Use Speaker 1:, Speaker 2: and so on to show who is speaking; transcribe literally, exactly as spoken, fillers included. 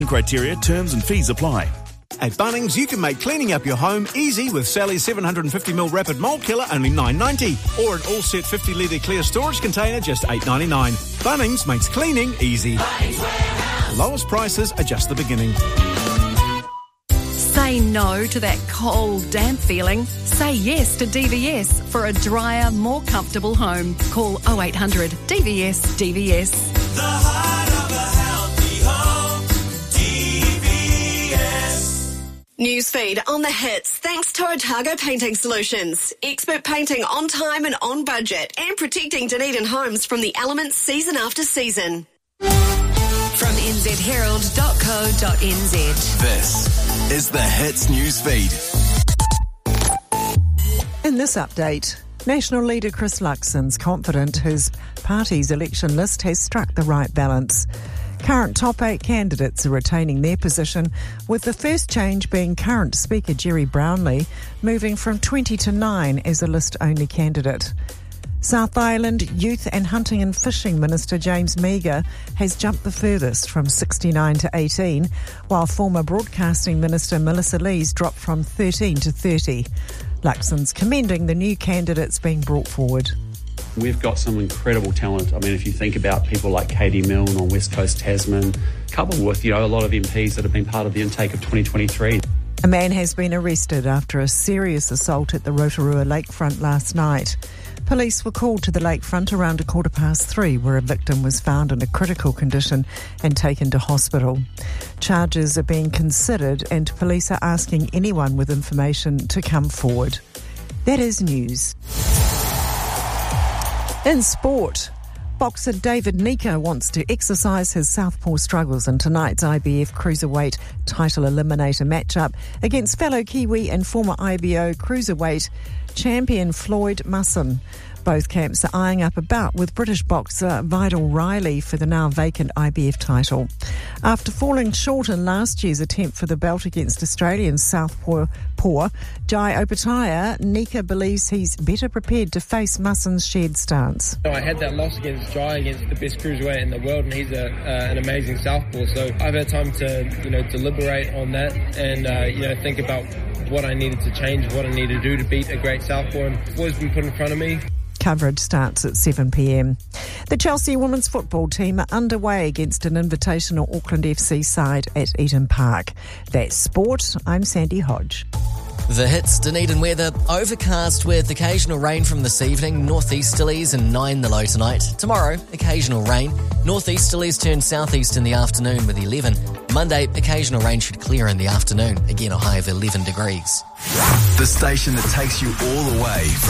Speaker 1: Criteria, terms and fees apply.
Speaker 2: At Bunnings, you can make cleaning up your home easy with Sally's seven hundred fifty milliliter Rapid Mold Killer, only nine dollars ninety. Or an all-set fifty litre clear storage container, just eight dollars ninety-nine. Bunnings makes cleaning easy. Lowest prices are just the beginning.
Speaker 3: Say no to that cold, damp feeling. Say yes to D V S for a drier, more comfortable home. Call oh eight hundred D V S D V S.
Speaker 4: The heart of a healthy home, D V S.
Speaker 5: Newsfeed on the hits thanks to Otago Painting Solutions. Expert painting on time and on budget, and protecting Dunedin homes from the elements season after season.
Speaker 3: From n z herald dot co dot n z.
Speaker 6: This is the Hits Newsfeed.
Speaker 7: In this update, National leader Chris Luxon's confident his party's election list has struck the right balance. Current top eight candidates are retaining their position, with the first change being current Speaker Jerry Brownlee moving from twenty to nine as a list-only candidate. South Island Youth and Hunting and Fishing Minister James Meagher has jumped the furthest from sixty-nine to eighteen, while former Broadcasting Minister Melissa Lees dropped from thirteen to thirty. Luxon's commending the new candidates being brought forward.
Speaker 8: We've got some incredible talent. I mean, if you think about people like Katie Milne on West Coast Tasman, coupled with, you know, a lot of M Ps that have been part of the intake of twenty twenty-three.
Speaker 7: A man has been arrested after a serious assault at the Rotorua lakefront last night. Police were called to the lakefront around a quarter past three, where a victim was found in a critical condition and taken to hospital. Charges are being considered, and police are asking anyone with information to come forward. That is news. In sport, boxer David Nika wants to exercise his southpaw struggles in tonight's I B F Cruiserweight title eliminator matchup against fellow Kiwi and former I B O Cruiserweight champion Floyd Musson. Both camps are eyeing up a bout with British boxer Vidal Riley for the now vacant I B F title. After falling short in last year's attempt for the belt against Australian southpaw Jai Opetaia, Nika believes he's better prepared to face Musson's shared stance.
Speaker 9: I had that loss against Jai, against the best cruiserweight in the world, and he's a, uh, an amazing southpaw. So I've had time to, you know, deliberate on that and, uh, you know, think about what I needed to change, what I needed to do to beat a great southpaw, and it's always been put in front of me.
Speaker 7: Coverage starts at seven p m. The Chelsea women's football team are underway against an invitational Auckland F C side at Eden Park. That's sport. I'm Sandy Hodge.
Speaker 10: The Hits Dunedin weather, overcast with occasional rain from this evening, northeasterlies and nine the low tonight. Tomorrow, occasional rain, northeasterlies turn southeast in the afternoon with eleven. Monday, occasional rain should clear in the afternoon, again a high of eleven degrees.
Speaker 6: The station that takes you all the way from